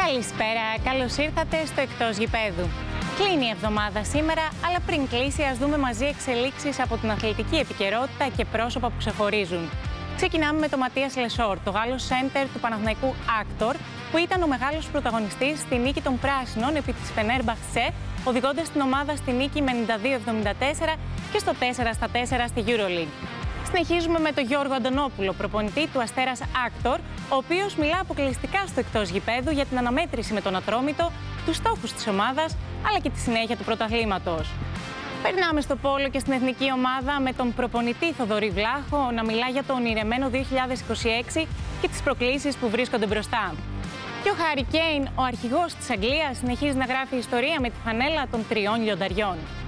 Καλησπέρα, καλώς ήρθατε στο Εκτός Γηπέδου. Κλείνει η εβδομάδα σήμερα, αλλά πριν κλείσει ας δούμε μαζί εξελίξεις από την αθλητική επικαιρότητα και πρόσωπα που ξεχωρίζουν. Ξεκινάμε με τον Ματίας Λεσόρ, το Γάλλο σέντερ του Παναθηναϊκού Άκτορ, που ήταν ο μεγάλος πρωταγωνιστής στη νίκη των Πράσινων επί της Φενέρμπαχτσε, οδηγώντας την ομάδα στη νίκη με 92-74 και στο 4-4 στη EuroLeague. Συνεχίζουμε με τον Γιώργο Αντωνόπουλο, προπονητή του Αστέρας Άκτορ, ο οποίος μιλά αποκλειστικά στο εκτός γηπέδου για την αναμέτρηση με τον Ατρόμητο, τους στόχους της ομάδας, αλλά και τη συνέχεια του πρωταθλήματος. Περνάμε στο πόλο και στην εθνική ομάδα με τον προπονητή Θοδωρή Βλάχο να μιλά για το ονειρεμένο 2026 και τις προκλήσεις που βρίσκονται μπροστά. Και ο Χάρι Κέιν, ο αρχηγός της Αγγλίας, συνεχίζει να γράφει ιστορία με τη φανέλα των 3 λιονταριών.